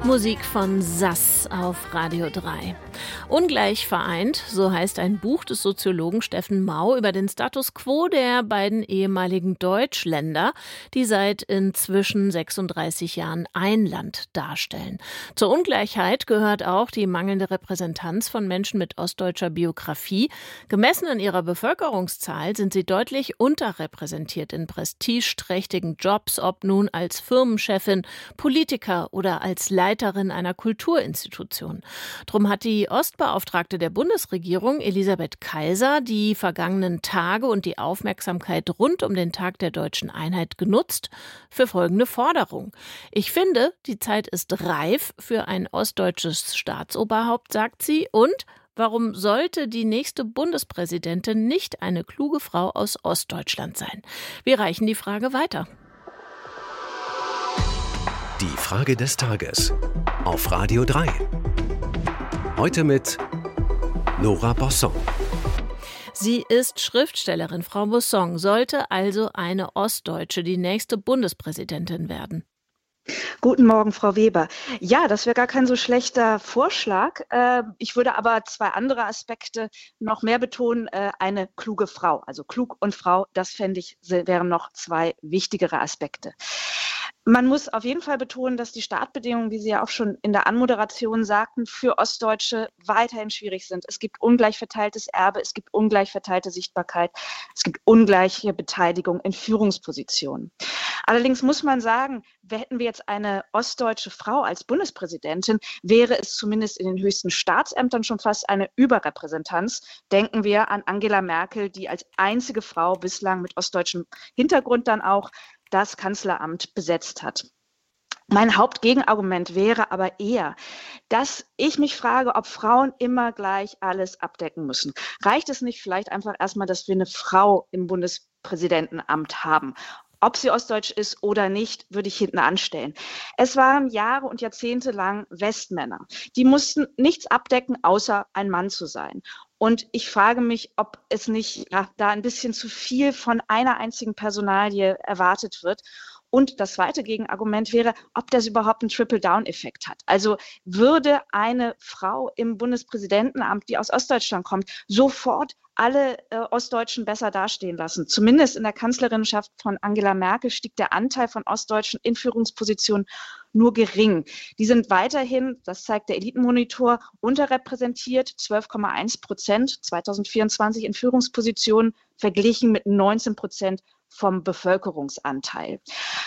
Musik von Sass auf Radio 3. Ungleich vereint, so heißt ein Buch des Soziologen Steffen Mau über den Status quo der beiden ehemaligen Deutschländer, die seit inzwischen 36 Jahren ein Land darstellen. Zur Ungleichheit gehört auch die mangelnde Repräsentanz von Menschen mit ostdeutscher Biografie. Gemessen an ihrer Bevölkerungszahl sind sie deutlich unterrepräsentiert in prestigeträchtigen Jobs, ob nun als Firmenchefin, Politiker oder als Leiterin einer Kulturinstitution. Drum hat die Ostbeauftragte der Bundesregierung, Elisabeth Kaiser, die vergangenen Tage und die Aufmerksamkeit rund um den Tag der deutschen Einheit genutzt für folgende Forderung. Ich finde, die Zeit ist reif für ein ostdeutsches Staatsoberhaupt, sagt sie, und warum sollte die nächste Bundespräsidentin nicht eine kluge Frau aus Ostdeutschland sein? Wir reichen die Frage weiter. Die Frage des Tages auf Radio 3. Heute mit Nora Bosson. Sie ist Schriftstellerin. Frau Bosson, sollte also eine Ostdeutsche die nächste Bundespräsidentin werden? Guten Morgen, Frau Weber. Ja, das wäre gar kein so schlechter Vorschlag. Ich würde aber zwei andere Aspekte noch mehr betonen. Eine kluge Frau, also klug und Frau, das fände ich, wären noch zwei wichtigere Aspekte. Man muss auf jeden Fall betonen, dass die Startbedingungen, wie Sie ja auch schon in der Anmoderation sagten, für Ostdeutsche weiterhin schwierig sind. Es gibt ungleich verteiltes Erbe, es gibt ungleich verteilte Sichtbarkeit, es gibt ungleiche Beteiligung in Führungspositionen. Allerdings muss man sagen, hätten wir jetzt eine ostdeutsche Frau als Bundespräsidentin, wäre es zumindest in den höchsten Staatsämtern schon fast eine Überrepräsentanz. Denken wir an Angela Merkel, die als einzige Frau bislang mit ostdeutschem Hintergrund dann auch das Kanzleramt besetzt hat. Mein Hauptgegenargument wäre aber eher, dass ich mich frage, ob Frauen immer gleich alles abdecken müssen. Reicht es nicht vielleicht einfach erstmal, dass wir eine Frau im Bundespräsidentenamt haben? Ob sie ostdeutsch ist oder nicht, würde ich hinten anstellen. Es waren Jahre und Jahrzehnte lang Westmänner. Die mussten nichts abdecken, außer ein Mann zu sein. Und ich frage mich, ob es nicht da ein bisschen zu viel von einer einzigen Personalie erwartet wird. Und das zweite Gegenargument wäre, ob das überhaupt einen Trickle-Down-Effekt hat. Also würde eine Frau im Bundespräsidentenamt, die aus Ostdeutschland kommt, sofort alle Ostdeutschen besser dastehen lassen. Zumindest in der Kanzlerinnenschaft von Angela Merkel stieg der Anteil von Ostdeutschen in Führungspositionen nur gering. Die sind weiterhin, das zeigt der Elitenmonitor, unterrepräsentiert, 12,1% 2024 in Führungspositionen, verglichen mit 19% vom Bevölkerungsanteil.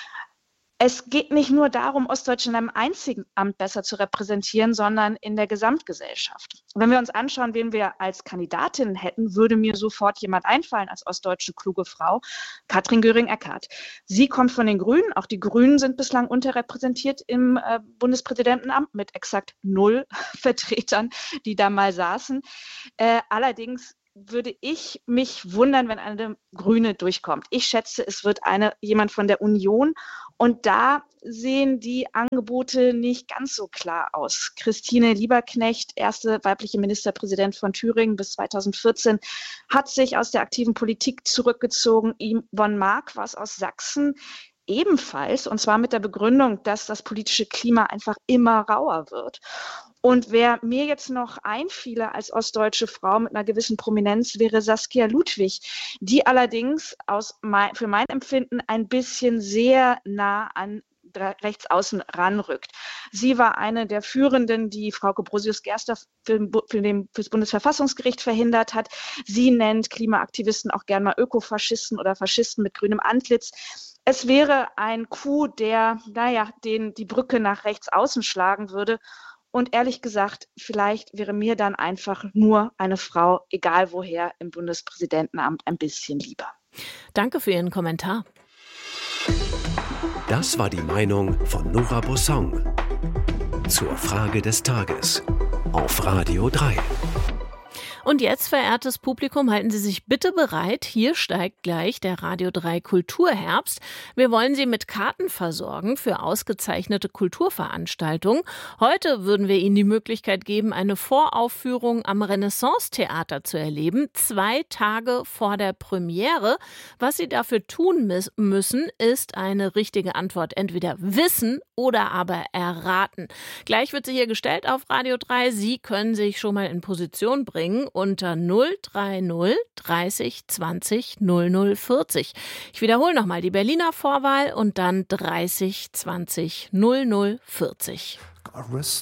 Es geht nicht nur darum, Ostdeutsche in einem einzigen Amt besser zu repräsentieren, sondern in der Gesamtgesellschaft. Wenn wir uns anschauen, wen wir als Kandidatin hätten, würde mir sofort jemand einfallen als ostdeutsche kluge Frau, Katrin Göring-Eckardt. Sie kommt von den Grünen, auch die Grünen sind bislang unterrepräsentiert im Bundespräsidentenamt mit exakt 0 Vertretern, die da mal saßen. Allerdings würde ich mich wundern, wenn eine Grüne durchkommt. Ich schätze, es wird jemand von der Union. Und da sehen die Angebote nicht ganz so klar aus. Christine Lieberknecht, erste weibliche Ministerpräsident von Thüringen bis 2014, hat sich aus der aktiven Politik zurückgezogen. Yvonne Marquardt aus Sachsen ebenfalls, und zwar mit der Begründung, dass das politische Klima einfach immer rauer wird. Und wer mir jetzt noch einfiele als ostdeutsche Frau mit einer gewissen Prominenz, wäre Saskia Ludwig, die allerdings für mein Empfinden ein bisschen sehr nah an rechtsaußen ranrückt. Sie war eine der Führenden, die Frau Brosius-Gerster fürs Bundesverfassungsgericht verhindert hat. Sie nennt Klimaaktivisten auch gern mal Ökofaschisten oder Faschisten mit grünem Antlitz. Es wäre ein Coup, der, die Brücke nach rechts außen schlagen würde. Und ehrlich gesagt, vielleicht wäre mir dann einfach nur eine Frau, egal woher, im Bundespräsidentenamt ein bisschen lieber. Danke für Ihren Kommentar. Das war die Meinung von Nora Bosson zur Frage des Tages auf Radio 3. Und jetzt, verehrtes Publikum, halten Sie sich bitte bereit. Hier steigt gleich der Radio 3 Kulturherbst. Wir wollen Sie mit Karten versorgen für ausgezeichnete Kulturveranstaltungen. Heute würden wir Ihnen die Möglichkeit geben, eine Voraufführung am Renaissance-Theater zu erleben, 2 Tage vor der Premiere. Was Sie dafür tun müssen, ist eine richtige Antwort entweder wissen oder aber erraten. Gleich wird sie hier gestellt auf Radio 3. Sie können sich schon mal in Position bringen unter 030 30 20 00 40. Ich wiederhole nochmal die Berliner Vorwahl und dann 30 20 00 40.